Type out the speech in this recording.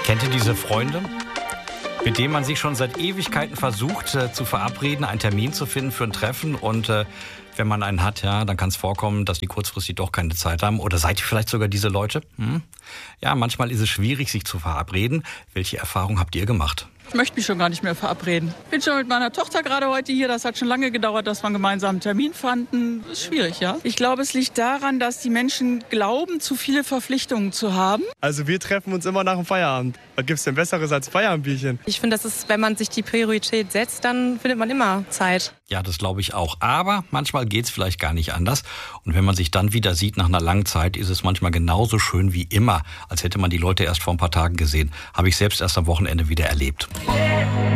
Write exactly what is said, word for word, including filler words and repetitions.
Kennt ihr diese Freunde, mit denen man sich schon seit Ewigkeiten versucht äh, zu verabreden, einen Termin zu finden für ein Treffen und äh, wenn man einen hat, ja, dann kann es vorkommen, dass die kurzfristig doch keine Zeit haben. Oder seid ihr vielleicht sogar diese Leute? Hm? Ja, manchmal ist es schwierig, sich zu verabreden. Welche Erfahrungen habt ihr gemacht? Ich möchte mich schon gar nicht mehr verabreden. Ich bin schon mit meiner Tochter gerade heute hier. Das hat schon lange gedauert, dass wir einen gemeinsamen Termin fanden. Das ist schwierig, ja. Ich glaube, es liegt daran, dass die Menschen glauben, zu viele Verpflichtungen zu haben. Also wir treffen uns immer nach dem Feierabend. Was gibt's denn Besseres als Feierabendbierchen? Ich finde, das ist, wenn man sich die Priorität setzt, dann findet man immer Zeit. Ja, das glaube ich auch. Aber manchmal geht's vielleicht gar nicht anders. Und wenn man sich dann wieder sieht nach einer langen Zeit, ist es manchmal genauso schön wie immer, als hätte man die Leute erst vor ein paar Tagen gesehen. Habe ich selbst erst am Wochenende wieder erlebt.